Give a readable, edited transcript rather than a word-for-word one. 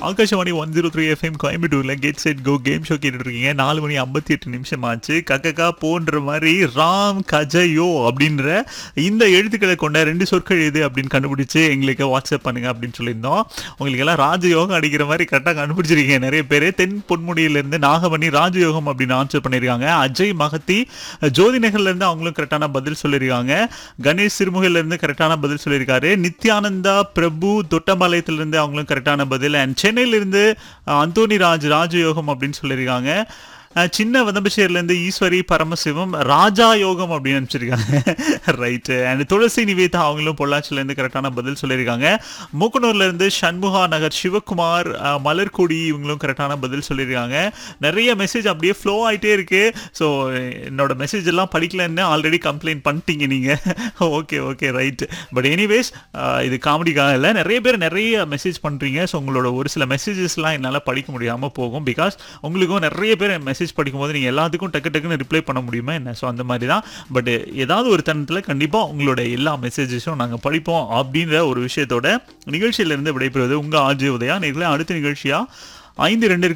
Akashvani 103 FM கோயம்புத்தூர்ல get set go game show கேட்டுட்டு இருக்கீங்க. 4 மணி 58 நிமிஷம் ஆச்சு. கக்கக்கா போன்ற மாதிரி ராம் கஜயோ அப்படின்ற இந்த எழுத்துக்களை கொண்ட 2 சொற்கள் எது அப்படின்னு கண்டுபிடிச்சு எங்களுக்கு வாட்ஸ்அப் பண்ணுங்க அப்படின்னு சொல்லியிருந்தோம். உங்களுக்கு எல்லாம் ராஜயோகம் அடிக்கிற மாதிரி கரெக்டாக கண்டுபிடிச்சிருக்கீங்க நிறைய பேர். தென் பொன்முடியிலிருந்து நாகமணி ராஜயோகம் அப்படின்னு ஆன்சர் பண்ணியிருக்காங்க. அஜய் மகத்தி ஜோதி நகர்லேருந்து அவங்களும் கரெக்டான பதில் சொல்லியிருக்காங்க. கணேஷ் சிறுமுகையிலேருந்து கரெக்டான பதில் சொல்லியிருக்காரு. நித்யானந்தா பிரபு தொட்டம்பாளையத்திலிருந்து அவங்களும் கரெக்டான பதில். அண்ட் சென்னையிலிருந்து அந்தோனி ராஜயோகம் அப்படின்னு சொல்லியிருக்காங்க. சின்ன வதம்பச்சேரிலேருந்து ஈஸ்வரி பரமசிவம் ராஜா யோகம் அப்படின்னு நினச்சிருக்காங்க. ரைட்டு. அண்ட் துளசி நிவேதா அவங்களும் பொள்ளாச்சிலேருந்து கரெக்டான பதில் சொல்லியிருக்காங்க. மூக்கனூர்லேருந்து சண்முகா நகர் சிவகுமார் மலர்கொடி இவங்களும் கரெக்டான பதில் சொல்லியிருக்காங்க. நிறைய மெசேஜ் அப்படியே ஃப்ளோ ஆகிட்டே இருக்கு. ஸோ என்னோட மெசேஜ் எல்லாம் படிக்கலன்னு ஆல்ரெடி கம்ப்ளைண்ட் பண்ணிட்டீங்க நீங்கள். Okay right. பட் எனிவேஸ் இது காமெடிக்காக இல்லை, நிறைய பேர் நிறைய மெசேஜ் பண்ணுறீங்க. ஸோ உங்களோட ஒரு சில மெசேஜஸ்லாம் என்னால் படிக்க முடியாமல் போகும். பிகாஸ் உங்களுக்கும் நிறைய பேர் மெசேஜ் படிக்கும்போது நீங்கள் எல்லாத்துக்கும் டக்குன்னு ரிப்ளை பண்ண முடியுமா என்ன? ஸோ அந்த மாதிரி தான். பட் ஏதாவது ஒரு தருணத்தில் கண்டிப்பாக உங்களோட எல்லா மெசேஜஸும் நாங்கள் படிப்போம் அப்படின்ற ஒரு விஷயத்தோட நிகழ்ச்சியிலிருந்து விடைபெறுவது உங்கள் ஆர்ஜே உதயா. நேர்களை அடுத்த நிகழ்ச்சியாக 5-2